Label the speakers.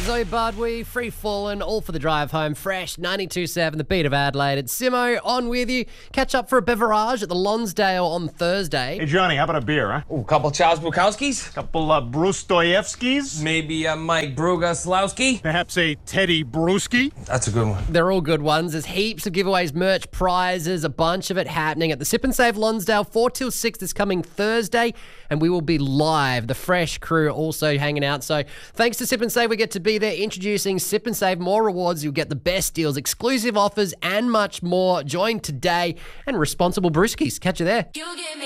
Speaker 1: Zoe Budwee, Free Fallin', all for the drive home. Fresh, 92.7, the beat of Adelaide. It's Simo on with you. Catch up for a beverage at the Lonsdale on Thursday.
Speaker 2: Hey, Johnny, how about a beer, huh?
Speaker 3: Ooh, couple Charles Bukowskis.
Speaker 2: Couple Bruce Dostoevskis.
Speaker 3: Maybe a Mike Brugaslowski.
Speaker 2: Perhaps a Teddy Bruschi.
Speaker 3: That's a good one.
Speaker 1: They're all good ones. There's heaps of giveaways, merch, prizes, a bunch of it happening at the Sip and Save Lonsdale, 4 till 6 this coming Thursday, and we will be live. The Fresh crew also hanging out. So thanks to Sip and Save, we get to be there. Introducing Sip and Save, more rewards. You'll get the best deals, exclusive offers, and much more. Join today, and responsible brewskis. Catch you there.